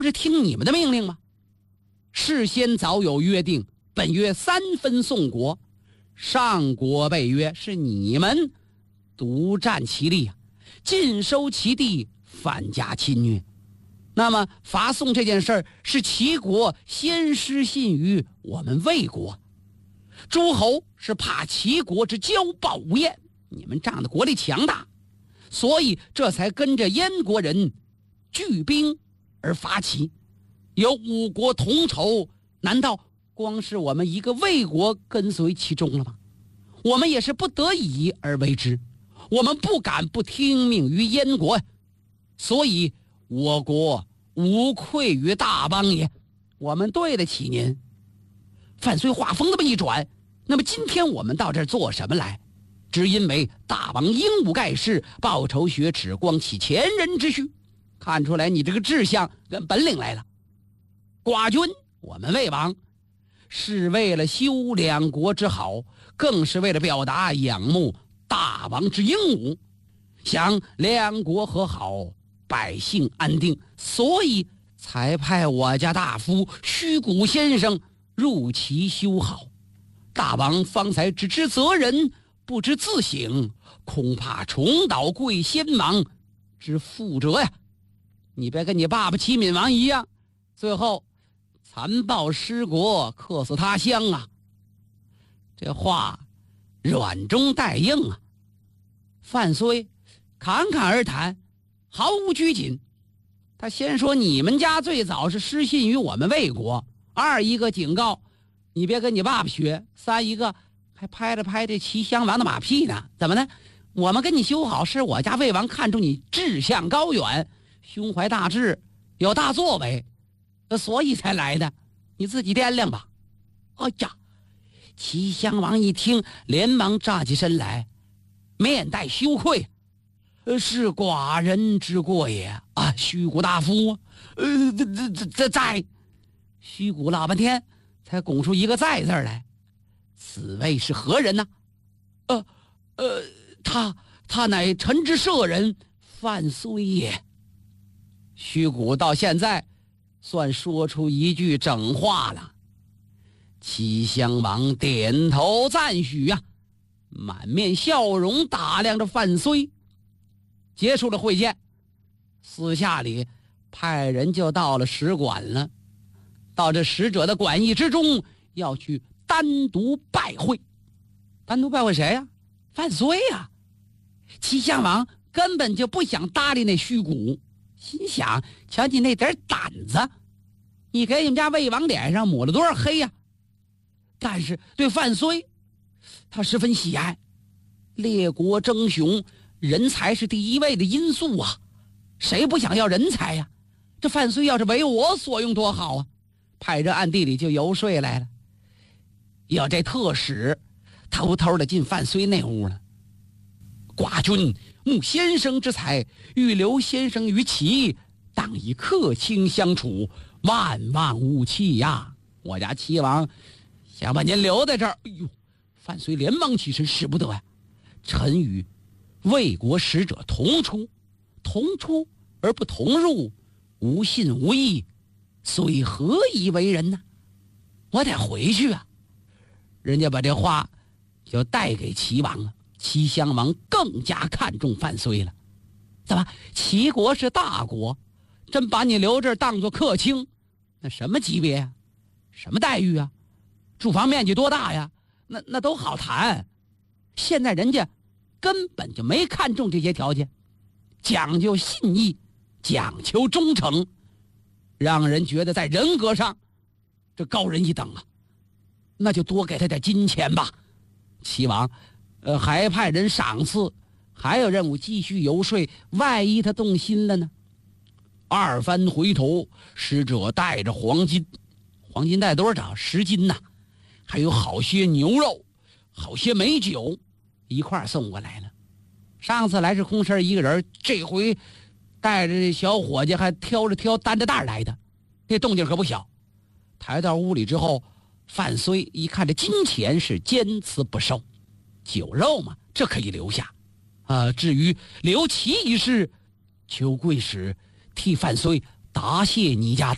不是听你们的命令吗？事先早有约定，本约3分送国，上国被约，是你们独占其利啊，尽收其地，反加侵略。那么伐宋这件事儿是齐国先失信于我们魏国，诸侯是怕齐国之骄暴无厌，你们仗着国力强大，所以这才跟着燕国人聚兵而伐齐。有5国同仇，难道光是我们一个魏国跟随其中了吗？我们也是不得已而为之，我们不敢不听命于燕国，所以我国无愧于大邦也，我们对得起您。范睢话锋这么一转，那么今天我们到这儿做什么来？只因为大王英武盖世，报仇雪耻，光启前人之序，看出来你这个志向跟本领来了。寡君，我们魏王是为了修2国之好，更是为了表达仰慕大王之英武，想2国和好，百姓安定，所以才派我家大夫虚谷先生入齐修好。大王方才只知责人，不知自省，恐怕重蹈贵先王之覆辙呀！你别跟你爸爸齐闵王一样，最后残暴失国，客死他乡啊！这话软中带硬啊。范睢侃侃而谈，毫无拘谨。他先说你们家最早是失信于我们魏国，2一个警告你别跟你爸爸学，3一个还拍了拍这齐襄王的马屁呢。怎么呢？我们跟你修好，是我家魏王看中你志向高远，胸怀大志，有大作为，所以才来的，你自己掂量吧。哎呀，齐襄王一听，连忙站起身来，面带羞愧，是寡人之过也啊！虚谷大夫，在虚谷老半天，才拱出一个在字来。此位是何人呢？他乃臣之舍人范睢也。虚谷到现在算说出一句整话了。齐襄王点头赞许啊，满面笑容打量着范睢。结束了会见，私下里派人就到了使馆了。到这使者的馆驿之中，要去单独拜会。单独拜会谁呀？范睢呀。齐襄王根本就不想搭理那虚谷，心想：瞧你那点胆子，你给你们家魏王脸上抹了多少黑呀？但是对范睢，他十分喜爱。列国争雄，人才是第一位的因素啊，谁不想要人才呀？这范睢要是为我所用多好啊！派人暗地里就游说来了，要这特使偷偷的进范睢那屋了。寡君慕先生之才，欲留先生于齐，当以客卿相处，万万勿弃呀！我家齐王想把您留在这儿。哎呦，范睢连忙起身，使不得呀！臣与魏国使者同出而不同入，无信无义，虽何以为人呢？我得回去啊！人家把这话就带给齐王了。齐襄王更加看重范睢了。怎么，齐国是大国，真把你留这儿当作客卿，那什么级别呀？什么待遇啊？住房面积多大呀？那都好谈。现在人家根本就没看重这些条件，讲究信义，讲求忠诚，让人觉得在人格上这高人一等啊。那就多给他点金钱吧。齐王还派人赏赐，还有任务继续游说，万一他动心了呢？2番回头，使者带着黄金带多少？10斤呐，还有好些牛肉，好些美酒，一块送过来了。上次来是空身一个人，这回带着这小伙计还挑担着担来的，这动静可不小。抬到屋里之后，范睢一看这金钱是坚持不收，酒肉嘛，这可以留下。至于留齐一事，求贵使替范睢答谢你家